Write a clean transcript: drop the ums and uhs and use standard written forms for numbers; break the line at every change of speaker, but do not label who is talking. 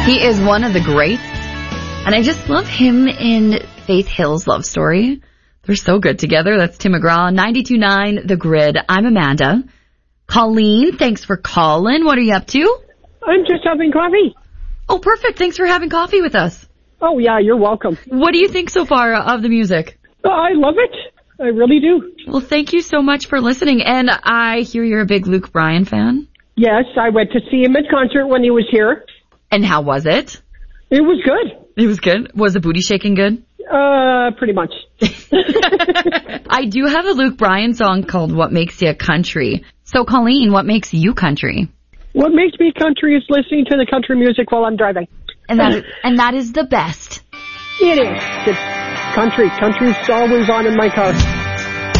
He is one of the greats, and I just love him in Faith Hill's love story. They're so good together. That's Tim McGraw, 92.9 The Grid. I'm Amanda. Colleen, thanks for calling. What are you up to?
I'm just having coffee.
Oh, perfect. Thanks for having coffee with us.
Oh, yeah, you're welcome.
What do you think so far of the music?
I love it. I really do.
Well, thank you so much for listening. And I hear you're a big Luke Bryan fan.
Yes, I went to see him at concert when he was here.
And how was it?
It was good.
It was good? Was the booty shaking good?
Pretty much.
I do have a Luke Bryan song called What Makes You Country. So, Colleen, what makes you country?
What makes me country is listening to the country music while I'm driving.
And that is the best.
It is. It's country. Country's always on in my car.